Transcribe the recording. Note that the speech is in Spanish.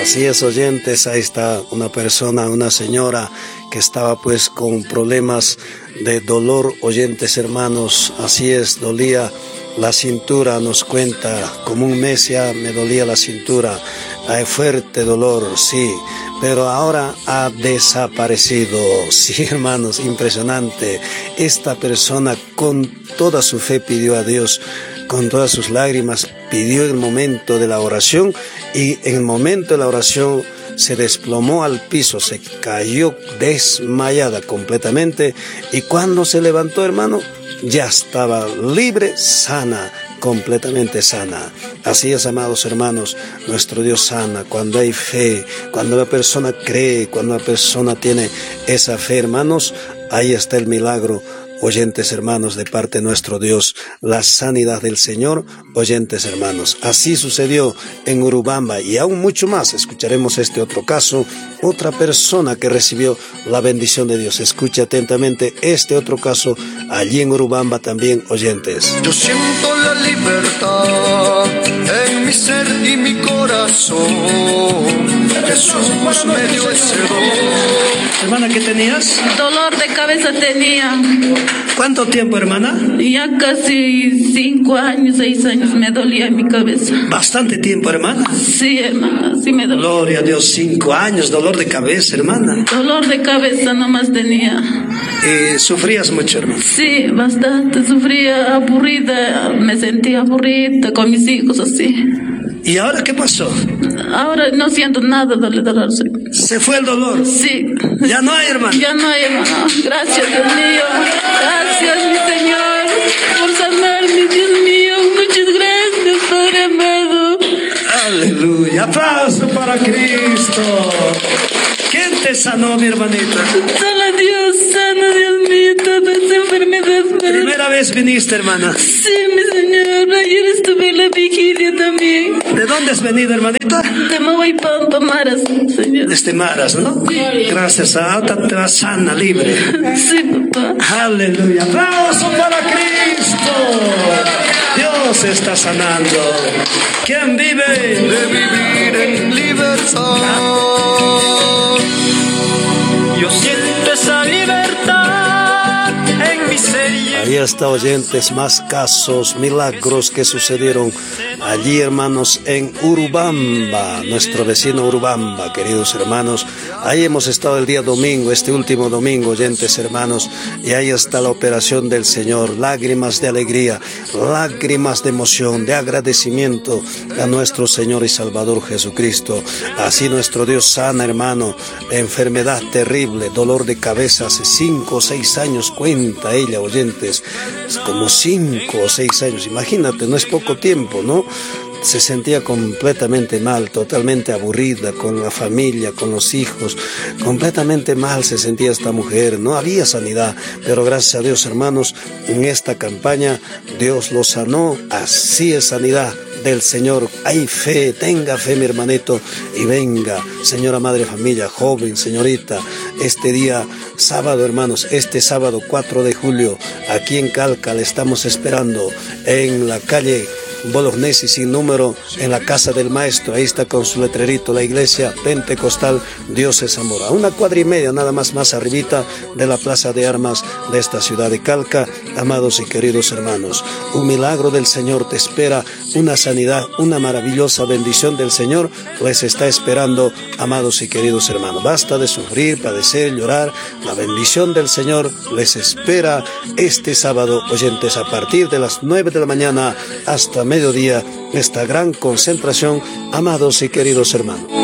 Así es, oyentes, ahí está una persona, una señora que estaba pues con problemas de dolor, oyentes hermanos, así es, dolía la cintura, nos cuenta, como un mes ya me dolía la cintura, hay fuerte dolor, sí, pero ahora ha desaparecido, sí hermanos, impresionante, esta persona con toda su fe pidió a Dios, con todas sus lágrimas, pidió el momento de la oración y en el momento de la oración se desplomó al piso, se cayó desmayada completamente y cuando se levantó, hermano, ya estaba libre, sana, completamente sana. Así es, amados hermanos, nuestro Dios sana cuando hay fe, cuando la persona cree, cuando la persona tiene esa fe, hermanos, ahí está el milagro. Oyentes hermanos, de parte de nuestro Dios, la sanidad del Señor, oyentes hermanos. Así sucedió en Urubamba y aún mucho más. Escucharemos este otro caso, otra persona que recibió la bendición de Dios. Escuche atentamente este otro caso allí en Urubamba también, oyentes. Yo siento la libertad en mi ser y mi corazón. Jesús me dio ese don. Hermana, ¿qué tenías? Dolor de cabeza tenía. ¿Cuánto tiempo, hermana? Ya casi 5 años, 6 años me dolía mi cabeza. Bastante tiempo, hermana. Sí, hermana, sí me dolía. Gloria a Dios, 5 años, dolor de cabeza, hermana. Dolor de cabeza nomás tenía. ¿Sufrías mucho, hermana? Sí, bastante, sufría, aburrida, me sentía aburrida con mis hijos así. ¿Y ahora qué pasó? Ahora no siento nada de dolor. ¿Se fue el dolor? Sí. ¿Ya no hay, hermano? Ya no hay, hermano. Gracias, Dios mío. Gracias, mi Señor, por sanarme, Dios mío. Muchas gracias, Padre amado. Aleluya. Aplauso para Cristo. ¿Quién te sanó, mi hermanita? Sana Dios, sana Dios mío, todas las enfermedades. ¿Primera vez viniste, hermana? Sí, mi Señor, ayer estuve en la vigilia también. ¿De dónde has venido, hermanita? De Mawaypampa, Maras, Señor. Desde Maras, ¿no? Sí. Gracias a Alta te vas sana, libre. Sí, papá. Aleluya. ¡Aplauso para Cristo! Dios está sanando. ¿Quién vive? De vivir en libertad. Yo siento esa libertad en mi ser. Ahí está, oyentes, más casos, milagros que sucedieron allí, hermanos, en Urubamba, nuestro vecino Urubamba, queridos hermanos. Ahí hemos estado el día domingo, este último domingo, oyentes hermanos, y ahí está la operación del Señor, lágrimas de alegría, lágrimas de emoción, de agradecimiento a nuestro Señor y Salvador Jesucristo. Así nuestro Dios sana, hermano, enfermedad terrible, dolor de cabeza, hace 5 o 6 años, cuenta ella, oyentes, como 5 o 6 años, imagínate, no es poco tiempo, ¿no? Se sentía completamente mal, totalmente aburrida con la familia, con los hijos, completamente mal se sentía esta mujer, no había sanidad, pero gracias a Dios, hermanos, en esta campaña Dios lo sanó, así es sanidad del Señor. Hay fe, tenga fe, mi hermanito, y venga, señora madre familia, joven, señorita, este día sábado, hermanos, este sábado 4 de julio, aquí en Calca le estamos esperando en la calle Bolognesi sin número, en la casa del maestro. Ahí está con su letrerito, la iglesia pentecostal Dios es amor, a 1 cuadra y media nada más arribita de la plaza de armas de esta ciudad de Calca. Amados y queridos hermanos, un milagro del Señor te espera, una sanidad, una maravillosa bendición del Señor les está esperando, amados y queridos hermanos. Basta de sufrir, padecer, llorar, la bendición del Señor les espera este sábado, oyentes, a partir de las 9 de la mañana hasta mediodía, esta gran concentración, amados y queridos hermanos.